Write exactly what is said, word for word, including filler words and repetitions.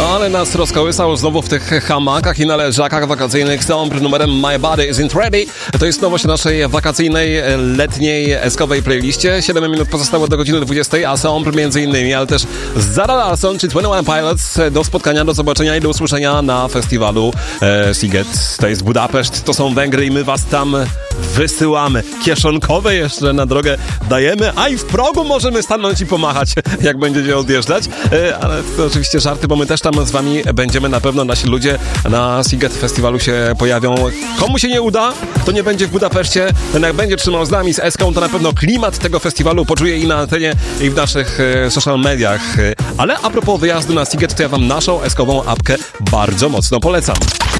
Ale nas rozkołysał znowu w tych hamakach i na leżakach wakacyjnych z numerem My Body Isn't Ready. To jest nowość naszej wakacyjnej, letniej, eskowej playliście. siedem minut pozostało do godziny dwudziestej, a Sample między innymi, ale też Zara Larsson czy dwadzieścia jeden Pilots. Do spotkania, do zobaczenia i do usłyszenia na festiwalu e, Sziget. To jest Budapeszt, to są Węgry i my was tam wysyłamy. Kieszonkowe jeszcze na drogę dajemy, a i w progu możemy stanąć i pomachać, jak będziecie odjeżdżać. E, ale to oczywiście żarty, bo my też tam z wami będziemy. Na pewno nasi ludzie na Sziget Festiwalu się pojawią. Komu się nie uda, to nie będzie w Budapeszcie. Ten jak będzie trzymał z nami, z Eską, to na pewno klimat tego festiwalu poczuje i na antenie, i w naszych e, social mediach. E, ale a propos wyjazdu na Sziget, to ja wam naszą eskową apkę bardzo mocno polecam.